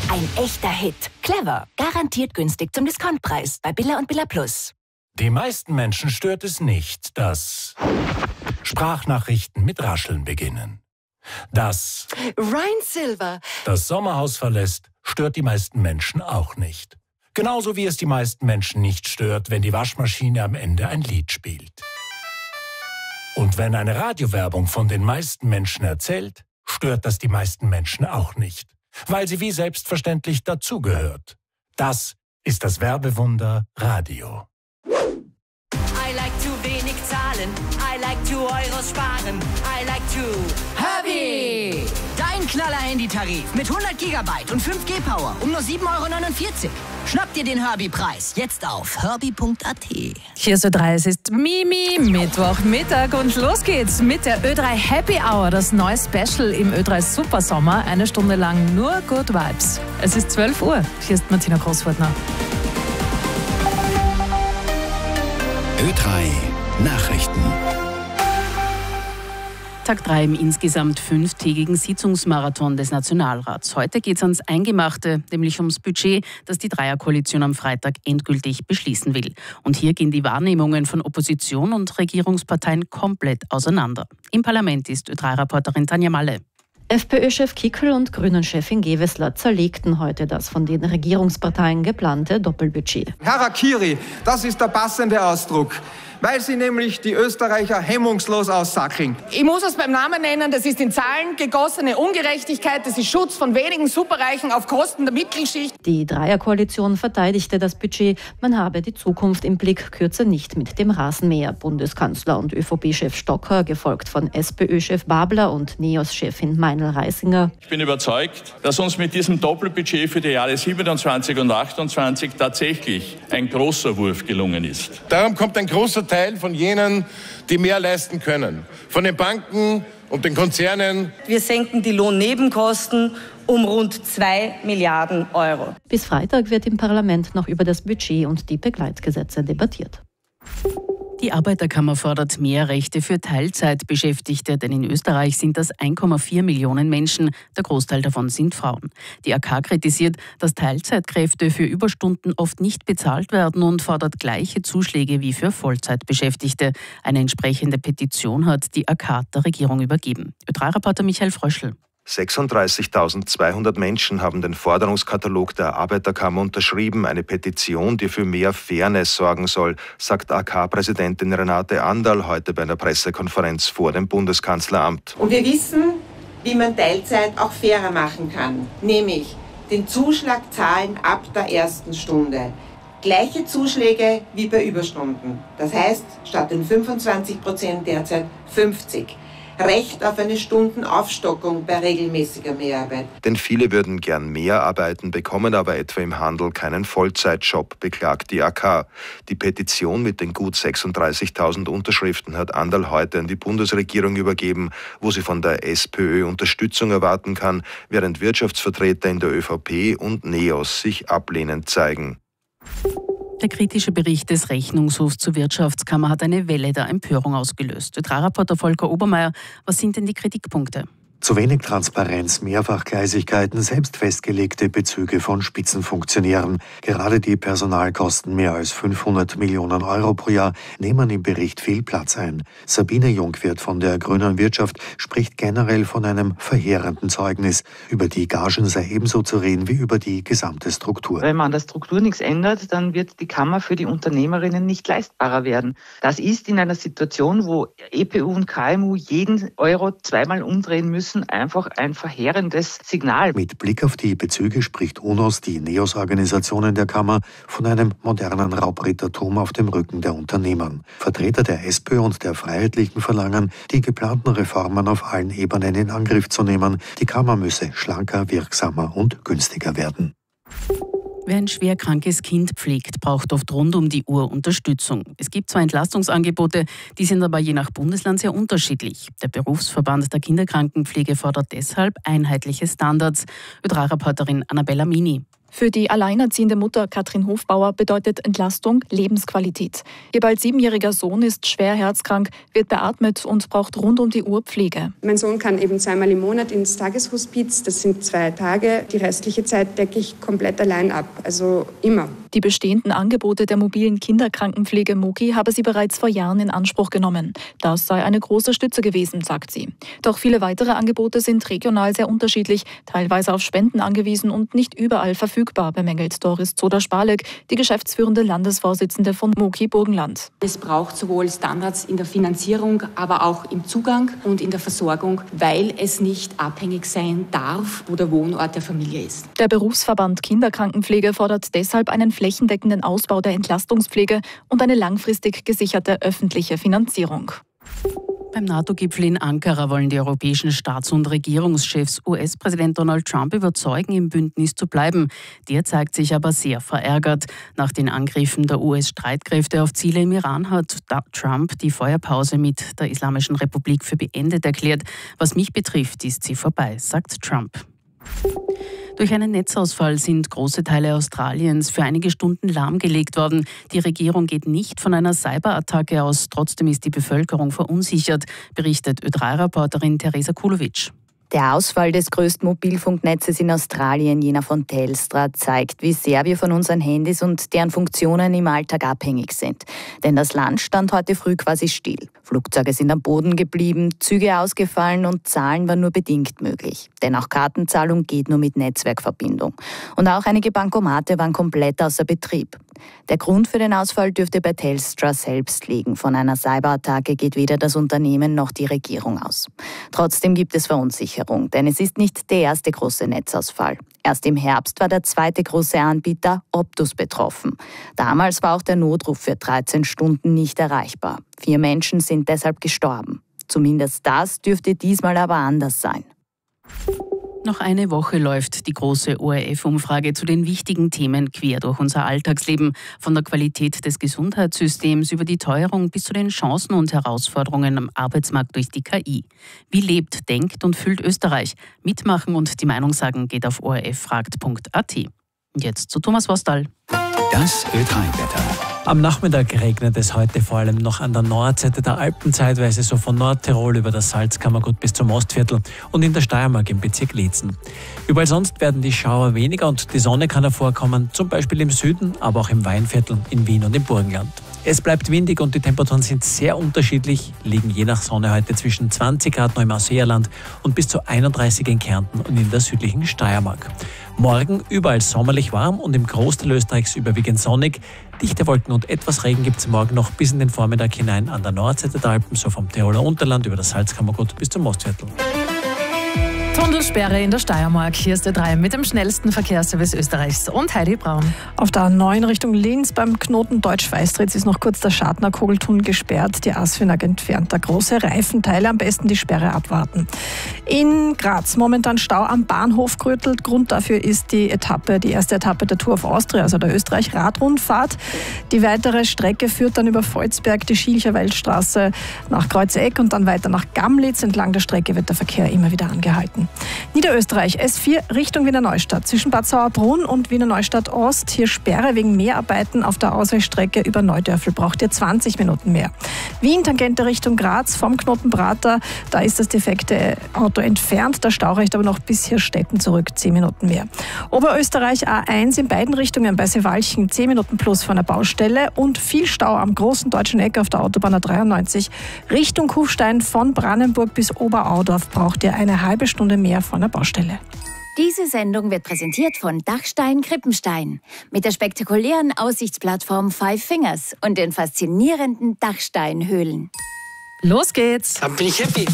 Ein echter Hit. Clever. Garantiert günstig zum Discountpreis bei Billa und Billa Plus. Die meisten Menschen stört es nicht, dass Sprachnachrichten mit Rascheln beginnen. Dass Ryan Silver das Sommerhaus verlässt, stört die meisten Menschen auch nicht. Genauso wie es die meisten Menschen nicht stört, wenn die Waschmaschine am Ende ein Lied spielt. Und wenn eine Radiowerbung von den meisten Menschen erzählt, stört das die meisten Menschen auch nicht, weil sie wie selbstverständlich dazugehört. Das ist das Werbewunder Radio. I like to wenig zahlen, I like to Euros sparen, I like to Herbie! Dein Knaller-Handytarif mit 100 GB und 5G Power um nur 7,49 €. Schnapp dir den Herbie-Preis jetzt auf herbie.at. Hier ist Ö3, es ist Mittwochmittag und los geht's mit der Ö3 Happy Hour, das neue Special im Ö3 Supersommer. 1 Stunde lang nur Good Vibes. Es ist 12 Uhr. Hier ist Martina Großwaldner. Ö3 Nachrichten. Tag 3 im insgesamt 5-tägigen Sitzungsmarathon des Nationalrats. Heute geht es ans Eingemachte, nämlich ums Budget, das die Dreierkoalition am Freitag endgültig beschließen will. Und hier gehen die Wahrnehmungen von Opposition und Regierungsparteien komplett auseinander. Im Parlament ist Ö3-Reporterin Tanja Malle. FPÖ-Chef Kickl und Grünen-Chefin Gewessler zerlegten heute das von den Regierungsparteien geplante Doppelbudget. Harakiri, das ist der passende Ausdruck, weil sie nämlich die Österreicher hemmungslos aussackeln. Ich muss es beim Namen nennen, das ist in Zahlen gegossene Ungerechtigkeit, das ist Schutz von wenigen Superreichen auf Kosten der Mittelschicht. Die Dreierkoalition verteidigte das Budget, man habe die Zukunft im Blick, kürze nicht mit dem Rasenmäher. Bundeskanzler und ÖVP-Chef Stocker, gefolgt von SPÖ-Chef Babler und NEOS-Chefin Meinl-Reisinger. Ich bin überzeugt, dass uns mit diesem Doppelbudget für die Jahre 27 und 28 tatsächlich ein großer Wurf gelungen ist. Darum kommt ein großer Teil von jenen, die mehr leisten können. Von den Banken und den Konzernen. Wir senken die Lohnnebenkosten um rund 2 Milliarden €. Bis Freitag wird im Parlament noch über das Budget und die Begleitgesetze debattiert. Die Arbeiterkammer fordert mehr Rechte für Teilzeitbeschäftigte, denn in Österreich sind das 1,4 Millionen Menschen. Der Großteil davon sind Frauen. Die AK kritisiert, dass Teilzeitkräfte für Überstunden oft nicht bezahlt werden und fordert gleiche Zuschläge wie für Vollzeitbeschäftigte. Eine entsprechende Petition hat die AK der Regierung übergeben. Ö3-Reporter Michael Fröschl. 36.200 Menschen haben den Forderungskatalog der Arbeiterkammer unterschrieben. Eine Petition, die für mehr Fairness sorgen soll, sagt AK-Präsidentin Renate Anderl heute bei einer Pressekonferenz vor dem Bundeskanzleramt. Und wir wissen, wie man Teilzeit auch fairer machen kann, nämlich den Zuschlag zahlen ab der ersten Stunde. Gleiche Zuschläge wie bei Überstunden. Das heißt, statt den 25% derzeit 50%. Recht auf eine Stundenaufstockung bei regelmäßiger Mehrarbeit. Denn viele würden gern mehr arbeiten, bekommen aber etwa im Handel keinen Vollzeitjob, beklagt die AK. Die Petition mit den gut 36.000 Unterschriften hat Anderl heute an die Bundesregierung übergeben, wo sie von der SPÖ Unterstützung erwarten kann, während Wirtschaftsvertreter in der ÖVP und NEOS sich ablehnend zeigen. Der kritische Bericht des Rechnungshofs zur Wirtschaftskammer hat eine Welle der Empörung ausgelöst. Ö3-Reporter Volker Obermeier, was sind denn die Kritikpunkte? Zu wenig Transparenz, Mehrfachgleisigkeiten, selbst festgelegte Bezüge von Spitzenfunktionären. Gerade die Personalkosten mehr als 500 Millionen € pro Jahr nehmen im Bericht viel Platz ein. Sabine Jungwirth von der Grünen Wirtschaft spricht generell von einem verheerenden Zeugnis. Über die Gagen sei ebenso zu reden wie über die gesamte Struktur. Wenn man an der Struktur nichts ändert, dann wird die Kammer für die Unternehmerinnen nicht leistbarer werden. Das ist in einer Situation, wo EPU und KMU jeden Euro zweimal umdrehen müssen, einfach ein verheerendes Signal. Mit Blick auf die Bezüge spricht UNOS, die NEOS-Organisationen der Kammer, von einem modernen Raubrittertum auf dem Rücken der Unternehmen. Vertreter der SPÖ und der Freiheitlichen verlangen, die geplanten Reformen auf allen Ebenen in Angriff zu nehmen. Die Kammer müsse schlanker, wirksamer und günstiger werden. Wer ein schwer krankes Kind pflegt, braucht oft rund um die Uhr Unterstützung. Es gibt zwar Entlastungsangebote, die sind aber je nach Bundesland sehr unterschiedlich. Der Berufsverband der Kinderkrankenpflege fordert deshalb einheitliche Standards. Ö3-Reporterin Annabella Mini. Für die alleinerziehende Mutter Katrin Hofbauer bedeutet Entlastung Lebensqualität. Ihr bald 7-jähriger Sohn ist schwer herzkrank, wird beatmet und braucht rund um die Uhr Pflege. Mein Sohn kann eben 2-mal im Monat ins Tageshospiz. Das sind 2 Tage. Die restliche Zeit decke ich komplett allein ab, also immer. Die bestehenden Angebote der mobilen Kinderkrankenpflege MOKI habe sie bereits vor Jahren in Anspruch genommen. Das sei eine große Stütze gewesen, sagt sie. Doch viele weitere Angebote sind regional sehr unterschiedlich, teilweise auf Spenden angewiesen und nicht überall verfügbar, bemängelt Doris Zoder-Spalek, die geschäftsführende Landesvorsitzende von MOKI Burgenland. Es braucht sowohl Standards in der Finanzierung, aber auch im Zugang und in der Versorgung, weil es nicht abhängig sein darf, wo der Wohnort der Familie ist. Der Berufsverband Kinderkrankenpflege fordert deshalb einen flächendeckenden Ausbau der Entlastungspflege und eine langfristig gesicherte öffentliche Finanzierung. Beim NATO-Gipfel in Ankara wollen die europäischen Staats- und Regierungschefs US-Präsident Donald Trump überzeugen, im Bündnis zu bleiben. Der zeigt sich aber sehr verärgert. Nach den Angriffen der US-Streitkräfte auf Ziele im Iran hat Trump die Feuerpause mit der Islamischen Republik für beendet erklärt. Was mich betrifft, ist sie vorbei, sagt Trump. Durch einen Netzausfall sind große Teile Australiens für einige Stunden lahmgelegt worden. Die Regierung geht nicht von einer Cyberattacke aus. Trotzdem ist die Bevölkerung verunsichert, berichtet Ö3-Reporterin Theresa Kulovic. Der Ausfall des größten Mobilfunknetzes in Australien, jener von Telstra, zeigt, wie sehr wir von unseren Handys und deren Funktionen im Alltag abhängig sind. Denn das Land stand heute früh quasi still. Flugzeuge sind am Boden geblieben, Züge ausgefallen und Zahlen waren nur bedingt möglich. Denn auch Kartenzahlung geht nur mit Netzwerkverbindung. Und auch einige Bankomate waren komplett außer Betrieb. Der Grund für den Ausfall dürfte bei Telstra selbst liegen. Von einer Cyberattacke geht weder das Unternehmen noch die Regierung aus. Trotzdem gibt es Verunsicherung, denn es ist nicht der erste große Netzausfall. Erst im Herbst war der zweite große Anbieter Optus betroffen. Damals war auch der Notruf für 13 Stunden nicht erreichbar. 4 Menschen sind deshalb gestorben. Zumindest das dürfte diesmal aber anders sein. Noch eine Woche läuft die große ORF-Umfrage zu den wichtigen Themen quer durch unser Alltagsleben. Von der Qualität des Gesundheitssystems über die Teuerung bis zu den Chancen und Herausforderungen am Arbeitsmarkt durch die KI. Wie lebt, denkt und fühlt Österreich? Mitmachen und die Meinung sagen geht auf orffragt.at. Jetzt zu Thomas Wostal. Das Ö3-Wetter. Am Nachmittag regnet es heute vor allem noch an der Nordseite der Alpen, zeitweise so von Nordtirol über das Salzkammergut bis zum Ostviertel und in der Steiermark im Bezirk Liezen. Überall sonst werden die Schauer weniger und die Sonne kann hervorkommen, zum Beispiel im Süden, aber auch im Weinviertel, in Wien und im Burgenland. Es bleibt windig und die Temperaturen sind sehr unterschiedlich, liegen je nach Sonne heute zwischen 20 Grad noch im Ausseerland und bis zu 31 in Kärnten und in der südlichen Steiermark. Morgen überall sommerlich warm und im Großteil Österreichs überwiegend sonnig. Dichte Wolken und etwas Regen gibt es morgen noch bis in den Vormittag hinein an der Nordseite der Alpen, so vom Tiroler Unterland über das Salzkammergut bis zum Ostviertel. Tunnelsperre in der Steiermark. Hier ist der Ö3 mit dem schnellsten Verkehrsservice Österreichs und Heidi Braun. Auf der A9 Richtung Linz beim Knoten Deutsch-Weistritz ist noch kurz der Schadner-Kogeltunnel gesperrt, die Asfinag entfernt. Der große Reifenteile, am besten die Sperre abwarten. In Graz momentan Stau am Bahnhof gerüttelt. Grund dafür ist die erste Etappe der Tour of Austria, also der Österreich-Radrundfahrt. Die weitere Strecke führt dann über Volzberg, die Schielcher Weltstraße nach Kreuzeck und dann weiter nach Gamlitz. Entlang der Strecke wird der Verkehr immer wieder angehalten. Niederösterreich, S4 Richtung Wiener Neustadt. Zwischen Bad Sauerbrunn und Wiener Neustadt Ost. Hier Sperre wegen Mehrarbeiten auf der Ausweichstrecke über Neudörfel. Braucht ihr 20 Minuten mehr. Wien, Tangente Richtung Graz vom Knoten Prater. Da ist das defekte Auto entfernt. Der Stau reicht aber noch bis Hirstetten zurück. 10 Minuten mehr. Oberösterreich A1 in beiden Richtungen bei Seewalchen. 10 Minuten plus von der Baustelle. Und viel Stau am großen deutschen Eck auf der Autobahn A93. Richtung Kufstein von Brandenburg bis Oberaudorf braucht ihr eine halbe Stunde mehr von der Baustelle. Diese Sendung wird präsentiert von Dachstein Krippenstein mit der spektakulären Aussichtsplattform Five Fingers und den faszinierenden Dachsteinhöhlen. Los geht's! Dann bin ich happy.